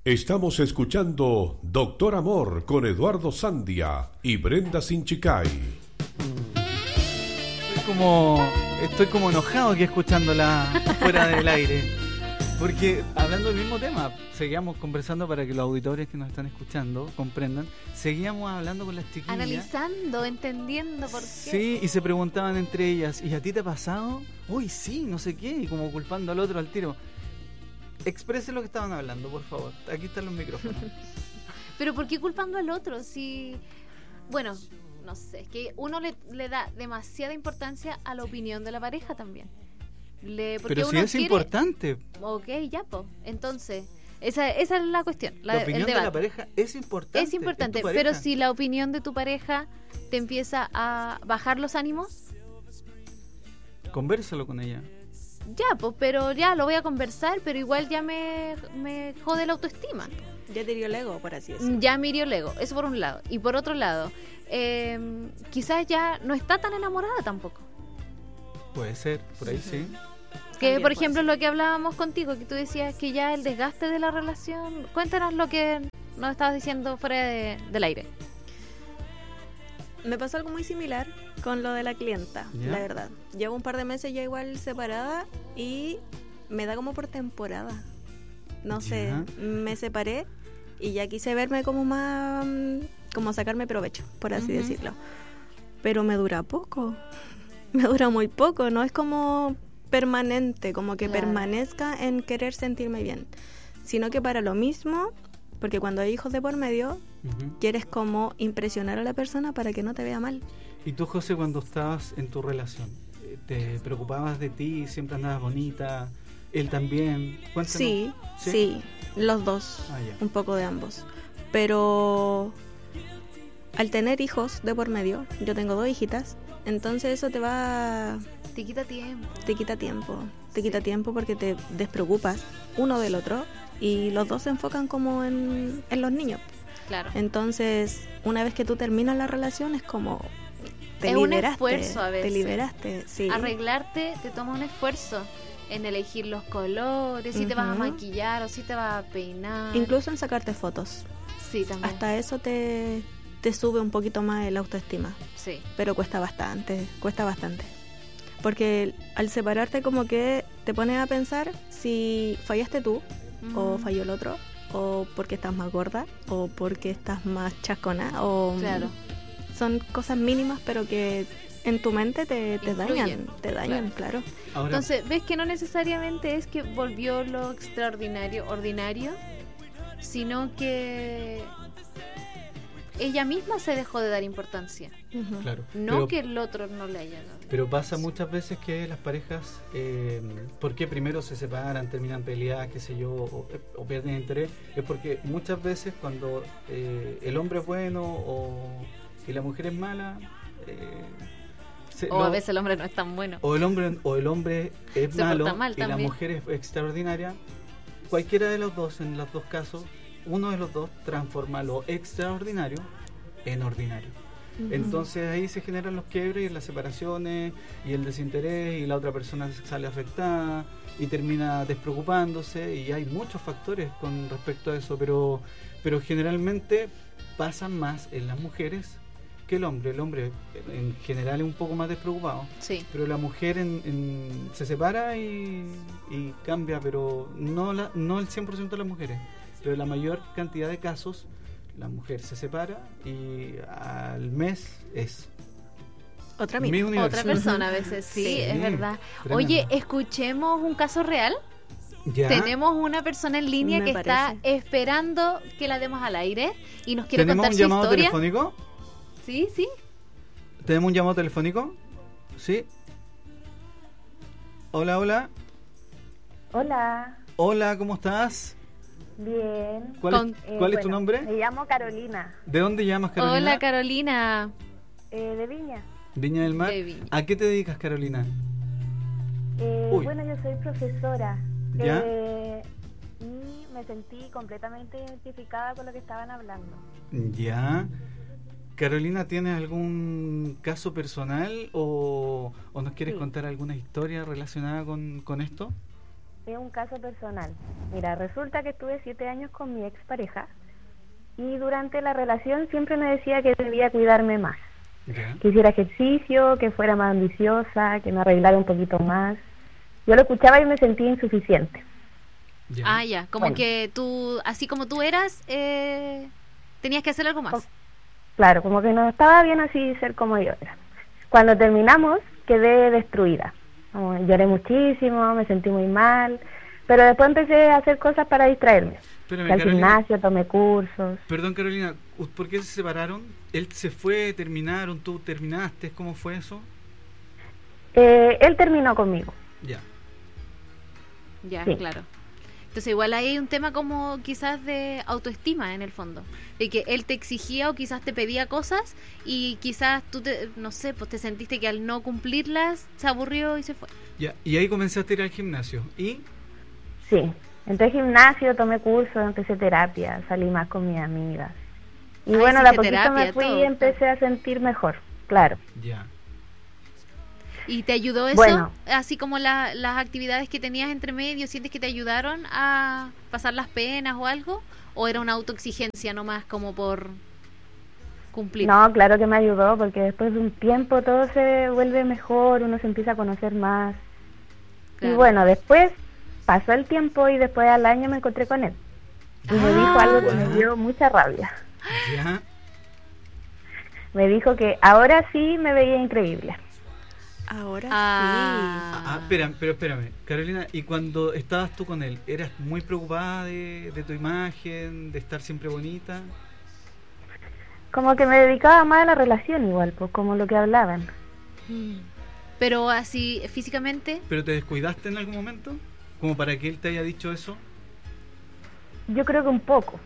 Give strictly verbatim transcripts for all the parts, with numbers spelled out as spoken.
Estamos escuchando Doctor Amor con Eduardo Sandia y Brenda Sinchicay. Estoy como, estoy como enojado aquí escuchándola fuera del aire. Porque hablando del mismo tema, seguíamos conversando para que los auditores que nos están escuchando comprendan. Seguíamos hablando con las chiquillas. Analizando, entendiendo por qué. Sí, y se preguntaban entre ellas, ¿y a ti te ha pasado? Uy, sí, no sé qué, y como culpando al otro al tiro. Expresen lo que estaban hablando, por favor. Aquí están los micrófonos. Pero ¿por qué culpando al otro? Si, bueno, no sé, es que uno le, le da demasiada importancia a la opinión de la pareja también. Le, Pero si uno es quiere... importante. Ok, ya, pues. Entonces, esa, esa es la cuestión. La, la opinión el de debate. la pareja es importante. Es importante, pero si la opinión de tu pareja te empieza a bajar los ánimos, convérsalo con ella. ya, pues, pero ya lo voy a conversar, pero igual ya me, me jode la autoestima. Ya te hirió el ego, por así decirlo. Ya me hirió el ego, eso por un lado. Y por otro lado, eh, quizás ya no está tan enamorada tampoco. Puede ser, por ahí uh-huh. sí. Que, También por ejemplo, lo que hablábamos contigo, que tú decías que ya el desgaste de la relación... Cuéntanos lo que nos estabas diciendo fuera de, del aire. Me pasó algo muy similar con lo de la clienta, ¿ya? La verdad. Llevo un par de meses ya igual separada y me da como por temporada. No ¿Ya? sé, me separé y ya quise verme como más... como sacarme provecho, por así uh-huh. decirlo. Pero me dura poco. Me dura muy poco, no es como... permanente, como que claro. permanezca en querer sentirme bien, sino que para lo mismo, porque cuando hay hijos de por medio, uh-huh. quieres como impresionar a la persona para que no te vea mal. ¿Y tú, José, cuando estabas en tu relación, te preocupabas de ti, siempre andabas bonita, él también? Cuéntanos. Sí, sí, sí, los dos, ah, un poco de ambos, pero al tener hijos de por medio, yo tengo dos hijitas, entonces eso te va... Te quita tiempo. Te quita tiempo. Te quita tiempo porque te despreocupas uno del otro y los dos se enfocan como en, en los niños. Claro. Entonces, una vez que tú terminas la relación es como... Te es liberaste, un esfuerzo a veces. Te liberaste, sí. Arreglarte te toma un esfuerzo en elegir los colores, si uh-huh. te vas a maquillar o si te vas a peinar. Incluso en sacarte fotos. Sí, también. Hasta eso te, te sube un poquito más el autoestima. Sí. Pero cuesta bastante, cuesta bastante. Porque al separarte como que te pones a pensar si fallaste tú mm. o falló el otro, o porque estás más gorda o porque estás más chascona, o claro. son cosas mínimas pero que en tu mente te, te dañan, te dañan, claro. claro. Ahora, entonces, ves que no necesariamente es que volvió lo extraordinario ordinario, sino que ella misma se dejó de dar importancia. Uh-huh. Claro. No pero, que el otro no le haya dado. Pero pasa muchas veces que las parejas, eh, porque primero se separan, terminan peleadas, qué sé yo, o, o pierden interés, es porque muchas veces cuando eh, el hombre es bueno o, y la mujer es mala, eh, se, o lo, a veces el hombre no es tan bueno. O el hombre, o el hombre es se malo mal y también. la mujer es extraordinaria. Cualquiera de los dos, en los dos casos, uno de los dos transforma lo extraordinario en ordinario. Uh-huh. Entonces ahí se generan los quiebres y las separaciones y el desinterés y la otra persona sale afectada y termina despreocupándose y hay muchos factores con respecto a eso, pero, pero generalmente pasan más en las mujeres que el hombre. El hombre en general es un poco más despreocupado, sí. pero la mujer en, en, se separa y, y cambia, pero no, la, no el cien por ciento de las mujeres. Pero la mayor cantidad de casos, la mujer se separa y al mes es otra misma, otra persona a veces, sí, sí es verdad. Tremendo. Oye, escuchemos un caso real. ¿Ya? Tenemos una persona en línea Me que parece. está esperando que la demos al aire y nos quiere contar su ¿Tenemos un llamado historia. telefónico? Sí, sí. ¿Tenemos un llamado telefónico? Sí. Hola, hola. Hola. Hola, ¿cómo estás? Bien. ¿Cuál, Con, es, eh, ¿cuál es bueno, tu nombre? Me llamo Carolina. ¿De dónde llamas, Carolina? Hola, Carolina. Eh, de Viña. Viña del Mar. De Viña. ¿A qué te dedicas, Carolina? Eh, bueno, yo soy profesora. ¿Ya? Eh, y me sentí completamente identificada con lo que estaban hablando. Ya. Carolina, ¿tienes algún caso personal o, o nos quieres sí. contar alguna historia relacionada con, con esto? es un caso personal. Mira, resulta que estuve siete años con mi expareja y durante la relación siempre me decía que debía cuidarme más. ¿Ya? Que hiciera ejercicio, que fuera más ambiciosa, que me arreglara un poquito más. Yo lo escuchaba y me sentía insuficiente. ¿Ya? Ah, ya, como Bueno. que tú, así como tú eras, eh, tenías que hacer algo más. Claro, como que no estaba bien así ser como yo era. Cuando terminamos, quedé destruida. Como lloré muchísimo, me sentí muy mal, pero después empecé a hacer cosas para distraerme. Espérame, Fui al Carolina. gimnasio, tomé cursos. Perdón, Carolina, ¿por qué se separaron? ¿Él se fue, terminaron, tú terminaste? ¿Cómo fue eso? Eh, él terminó conmigo. Ya. Ya, Sí. claro. Entonces igual ahí hay un tema como quizás de autoestima en el fondo, de que él te exigía o quizás te pedía cosas y quizás tú, te, no sé, pues te sentiste que al no cumplirlas se aburrió y se fue. Ya. Y ahí comenzaste a ir al gimnasio. ¿Y? Sí, entré al gimnasio, tomé cursos, empecé terapia, salí más con mis amigas. Y Ah, bueno, de a hiciste poquito terapia, me fui todo. y empecé a sentir mejor, claro. Ya. ¿Y te ayudó eso? Bueno. Así como la, las actividades que tenías entre medio, ¿sientes que te ayudaron a pasar las penas o algo? ¿O era una autoexigencia nomás como por cumplir? No, claro que me ayudó, porque después de un tiempo todo se vuelve mejor, uno se empieza a conocer más. Claro. Y bueno, después pasó el tiempo y después al año me encontré con él. Y me Ah, dijo algo que bueno. me dio mucha rabia. Ya. Me dijo que ahora sí me veía increíble. Ahora Ah. Ah, espera, pero espérame, Carolina, ¿y cuando estabas tú con él, eras muy preocupada de, de tu imagen, de estar siempre bonita? Como que me dedicaba más a la relación igual, pues como lo que hablaban. Pero así físicamente, ¿Pero te descuidaste en algún momento? ¿Como para que él te haya dicho eso? Yo creo que un poco.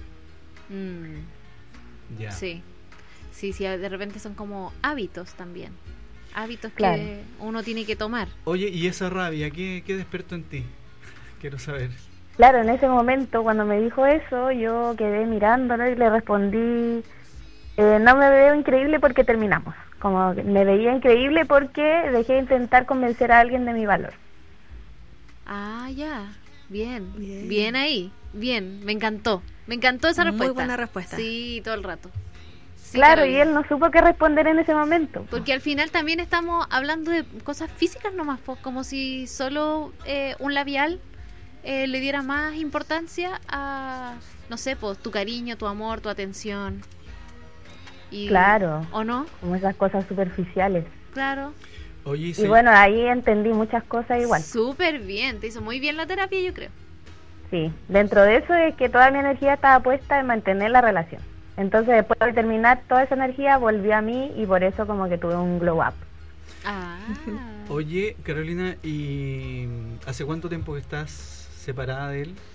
mm, Ya. sí. Sí, sí, de repente son como hábitos también. Hábitos Claro. que uno tiene que tomar. Oye, ¿y esa rabia qué, qué despertó en ti? Quiero saber. Claro, en ese momento cuando me dijo eso, yo quedé mirándolo y le respondí, eh, no me veo increíble porque terminamos. Como que me veía increíble porque dejé de intentar convencer a alguien de mi valor. Ah, ya. Bien. Bien. Bien ahí. Bien. Me encantó. Me encantó esa Muy respuesta. buena respuesta. Sí, todo el rato. Sí, Claro, y Carolina. él no supo qué responder en ese momento. Porque al final también estamos hablando de cosas físicas nomás, pues, como si solo eh, un labial eh, le diera más importancia a, no sé, pues tu cariño, tu amor, tu atención. Y, Claro. ¿O no? Como esas cosas superficiales. Claro. Oye, Y sí. bueno, ahí entendí muchas cosas igual. Súper bien. Te hizo muy bien la terapia, yo creo. Sí, dentro de eso es que toda mi energía estaba puesta en mantener la relación. Entonces después de terminar toda esa energía volvió a mí y por eso como que tuve un glow up. Ah. Oye, Carolina, ¿y hace cuánto tiempo que estás separada de él?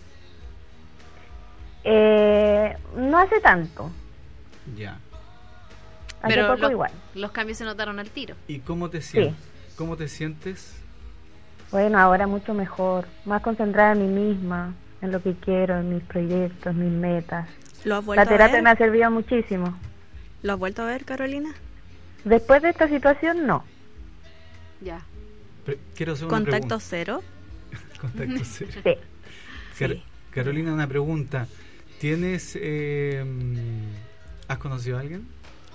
Eh, no hace tanto, Ya. hace Pero poco los, igual. los cambios se notaron al tiro. ¿Y cómo te sientes? ¿Cómo te sientes? Bueno, ahora mucho mejor, más concentrada en mí misma, en lo que quiero, en mis proyectos, mis metas. ¿Lo has vuelto La terapia a ver? me ha servido muchísimo. ¿Lo has vuelto a ver, Carolina? Después de esta situación, no. Ya. Pre- Quiero hacer una ¿Contacto pregunta. cero? Contacto cero. Sí. Car- Sí. Carolina, una pregunta. ¿Tienes... Eh, ¿Has conocido a alguien?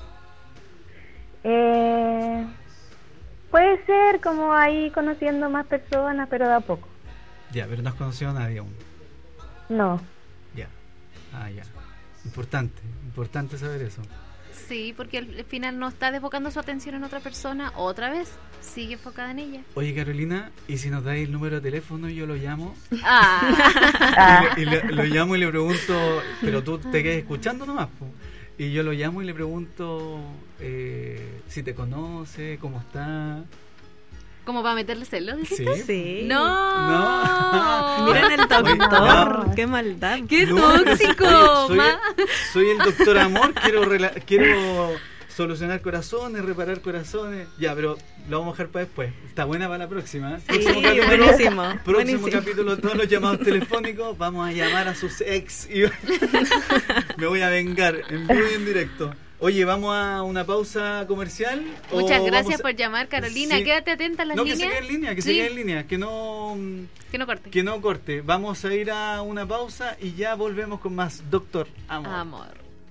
Eh, puede ser como ahí conociendo más personas, pero de a poco. Ya, pero no has conocido a nadie aún. No. Ya. Ah, ya. Importante, importante saber eso. Sí, porque al al final no está desbocando su atención en otra persona otra vez. Sigue enfocada en ella. Oye, Carolina, ¿y si nos dais el número de teléfono y yo lo llamo? Ah. Ah, Y, le, y le- lo llamo y le pregunto, pero tú te quedas escuchando nomás, po. Y yo lo llamo y le pregunto eh, si te conoce, cómo está. ¿Cómo va a meterle celos? Sí. dijiste? Sí. No. Miren el doctor, No. qué maldad. ¡Qué No, pero si- tóxico! oye, soy, Ma- soy el doctor amor, quiero rela- quiero solucionar corazones, reparar corazones. Ya, pero lo vamos a dejar para después. Está buena para la próxima. ¿eh? Sí, Próximo capítulo, buenísimo. próximo buenísimo. capítulo, todos los llamados telefónicos. Vamos a llamar a sus ex y me voy a vengar en vivo y en directo. Oye, ¿vamos a una pausa comercial? Muchas gracias a... por llamar, Carolina. Sí. Quédate atenta a las no, líneas. No, que se quede en línea, que sí. se quede en línea, que no... Que no corte. Que no corte. Vamos a ir a una pausa y ya volvemos con más Doctor Amor. Amor.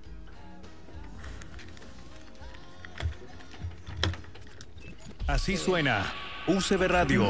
Así suena U C B Radio.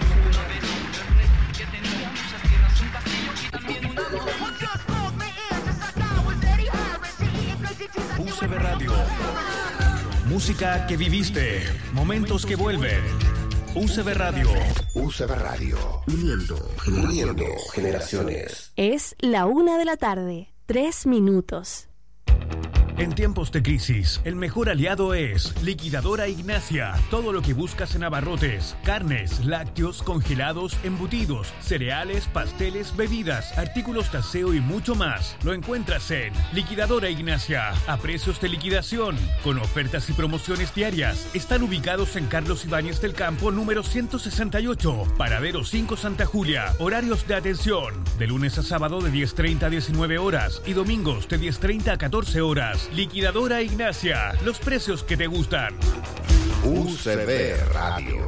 U C B Radio. Música que viviste, momentos que vuelven. U C B Radio. U C B Radio. Uniendo, uniendo generaciones. Es la una de la tarde, tres minutos. En tiempos de crisis, el mejor aliado es Liquidadora Ignacia. Todo lo que buscas en abarrotes, carnes, lácteos, congelados, embutidos, cereales, pasteles, bebidas, artículos de aseo y mucho más. Lo encuentras en Liquidadora Ignacia, a precios de liquidación, con ofertas y promociones diarias. Están ubicados en Carlos Ibáñez del Campo, número ciento sesenta y ocho, Paradero cinco Santa Julia. Horarios de atención, de lunes a sábado de diez treinta a diecinueve horas y domingos de diez treinta a catorce horas. Liquidadora Ignacia, los precios que te gustan. U C B Radio.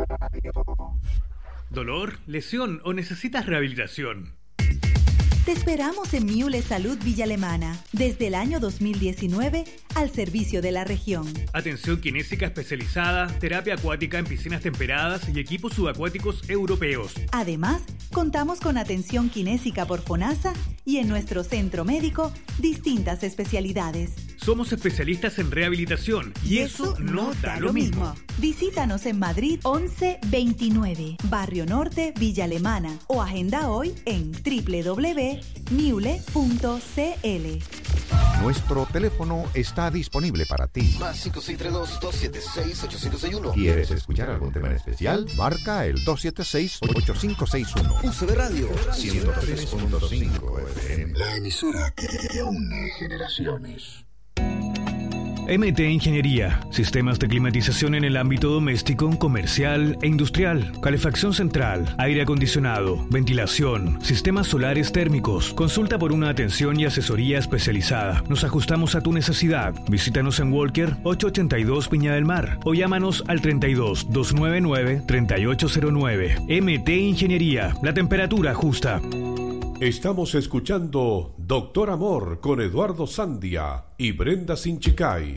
¿Dolor, lesión o necesitas rehabilitación? Te esperamos en Miule Salud Villa Alemana, desde el año dos mil diecinueve, al servicio de la región. Atención kinésica especializada, terapia acuática en piscinas temperadas y equipos subacuáticos europeos. Además, contamos con atención kinésica por FONASA y en nuestro centro médico, distintas especialidades. Somos especialistas en rehabilitación y, y eso, eso no da, da lo mismo. mismo. Visítanos en Madrid once veintinueve, Barrio Norte, Villa Alemana, o agenda hoy en doble u doble u doble u punto miule punto c l. Nuestro teléfono está disponible para ti. Más cinco seis tres dos, dos siete seis, ocho cinco seis uno. ¿Quieres escuchar algún tema en especial? Marca el dos siete seis, ocho cinco seis uno. U C B Radio ciento tres punto cinco F M. La emisora que une generaciones. M T Ingeniería, sistemas de climatización en el ámbito doméstico, comercial e industrial, calefacción central, aire acondicionado, ventilación, sistemas solares térmicos. Consulta por una atención y asesoría especializada. Nos ajustamos a tu necesidad. Visítanos en Walker ochocientos ochenta y dos Viña del Mar o llámanos al treinta y dos, doscientos noventa y nueve, treinta y ocho cero nueve. M T Ingeniería, la temperatura justa. Estamos escuchando Doctor Amor con Eduardo Sandia y Brenda Sinchicay.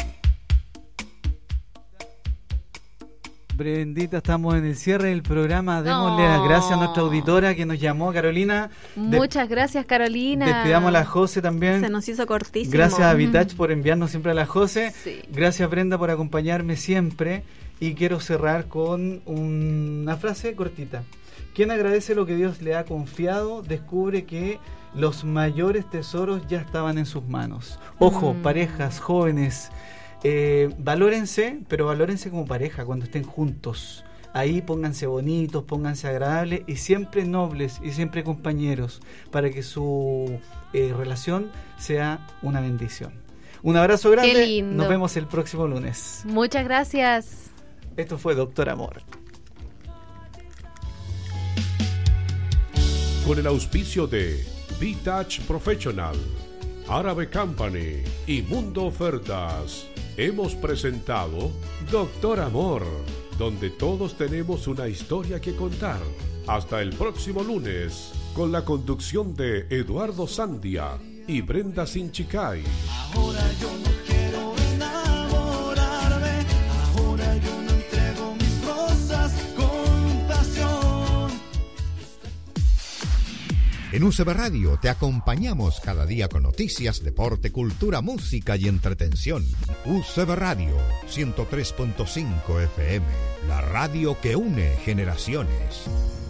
Brendita, estamos en el cierre del programa. Démosle oh. las gracias a nuestra auditora que nos llamó, Carolina. Muchas De- gracias, Carolina. Despidamos a la José también. Se nos hizo cortísimo. Gracias a Vitach por enviarnos siempre a la José. Sí. Gracias, Brenda, por acompañarme siempre. Y quiero cerrar con una frase cortita. Quien agradece lo que Dios le ha confiado, descubre que los mayores tesoros ya estaban en sus manos. Ojo, mm. parejas, jóvenes, eh, valórense, pero valórense como pareja cuando estén juntos. Ahí pónganse bonitos, pónganse agradables y siempre nobles y siempre compañeros para que su eh, relación sea una bendición. Un abrazo grande. Qué lindo. Nos vemos el próximo lunes. Muchas gracias. Esto fue Doctor Amor. Con el auspicio de Vitach Professional, Árabe Company y Mundo Ofertas, hemos presentado Doctor Amor, donde todos tenemos una historia que contar. Hasta el próximo lunes, con la conducción de Eduardo Sandia y Brenda Sinchicay. Ahora yo no quiero enamorarme, ahora yo no entrego mis rosas con pasión. En U C B Radio te acompañamos cada día con noticias, deporte, cultura, música y entretención. U C B Radio ciento tres punto cinco F M, la radio que une generaciones.